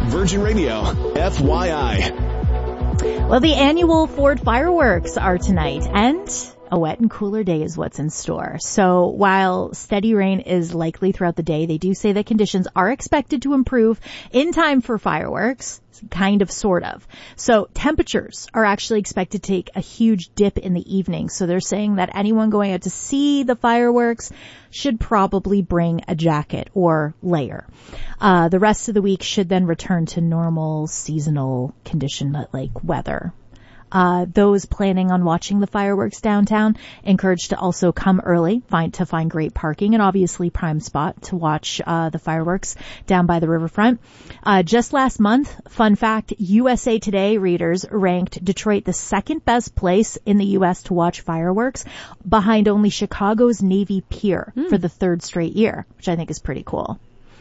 Virgin Radio, FYI. Well, the annual Ford fireworks are tonight, and a wet and cooler day is what's in store. So while steady rain is likely throughout the day, they do say that conditions are expected to improve in time for fireworks. Kind of, sort of. So temperatures are actually expected to take a huge dip in the evening. So they're saying that anyone going out to see the fireworks should probably bring a jacket or layer. The rest of the week should then return to normal seasonal condition like weather. Those planning on watching the fireworks downtown encouraged to also come early, to find great parking, and obviously prime spot to watch the fireworks down by the riverfront. Just last month, fun fact, USA Today readers ranked Detroit the second best place in the U.S. to watch fireworks, behind only Chicago's Navy Pier for the third straight year, which I think is pretty cool.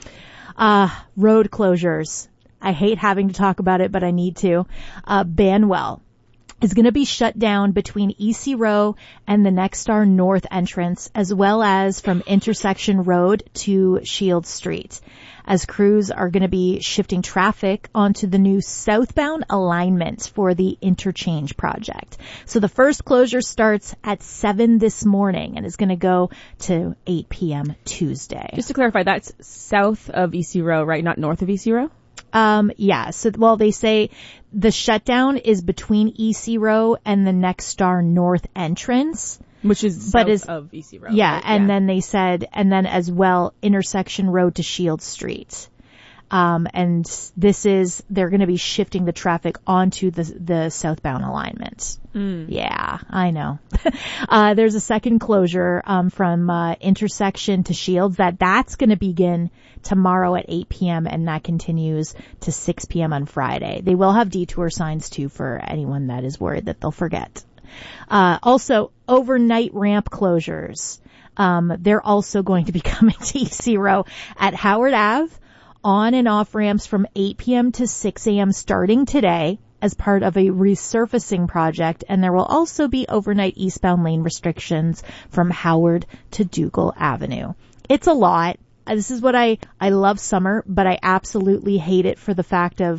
Road closures. I hate having to talk about it, but I need to. Banwell is going to be shut down between EC Row and the Nexstar North entrance, as well as from Intersection Road to Shield Street, as crews are going to be shifting traffic onto the new southbound alignment for the interchange project. So the first closure starts at 7 this morning and is going to go to 8 p.m. Tuesday. Just to clarify, that's south of EC Row, right? Not north of EC Row? Yeah. So, well, they say the shutdown is between EC Row and the Nexstar North entrance. Which is south of EC Row. Yeah. Right? And then they said, and then as well, Intersection Road to Shield Street. And they're going to be shifting the traffic onto the southbound alignment. Yeah, I know. There's a second closure, from, Intersection to Shields that's going to begin tomorrow at 8 p.m. and that continues to 6 p.m. on Friday. They will have detour signs too for anyone that is worried that they'll forget. Also overnight ramp closures. They're also going to be coming to EC Row at Howard Ave, on and off ramps from 8 p.m. to 6 a.m. starting today as part of a resurfacing project. And there will also be overnight eastbound lane restrictions from Howard to Dougal Avenue. It's a lot. This is what I love summer, but I absolutely hate it for the fact of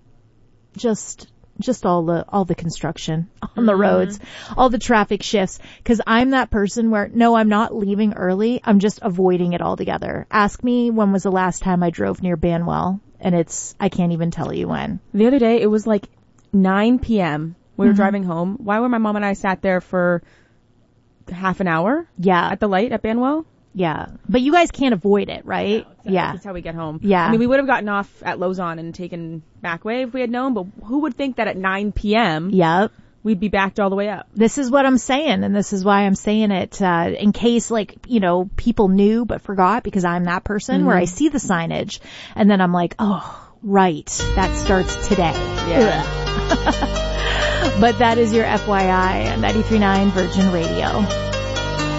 just all the construction on the roads, all the traffic shifts. Cause I'm that person where, no, I'm not leaving early. I'm just avoiding it altogether. Ask me when was the last time I drove near Banwell, and I can't even tell you when. The other day, it was like 9 p.m. We were driving home. Why were my mom and I sat there for half an hour? Yeah. At the light at Banwell? Yeah. But you guys can't avoid it, right? No, yeah. That's how we get home. Yeah. I mean, we would have gotten off at Lausanne and taken Backway if we had known, but who would think that at 9 p.m. Yep. we'd be backed all the way up? This is what I'm saying, and this is why I'm saying it, in case, people knew but forgot, because I'm that person where I see the signage and then I'm like, oh, right, that starts today. Yeah. But that is your FYI on 93.9 Virgin Radio.